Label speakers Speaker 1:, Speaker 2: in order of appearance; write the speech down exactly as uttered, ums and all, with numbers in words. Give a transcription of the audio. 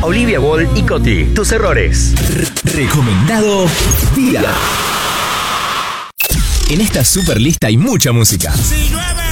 Speaker 1: Olivia Wall y Coti. Tus errores.
Speaker 2: Recomendado día. En esta super lista hay mucha música.
Speaker 3: Si llueve,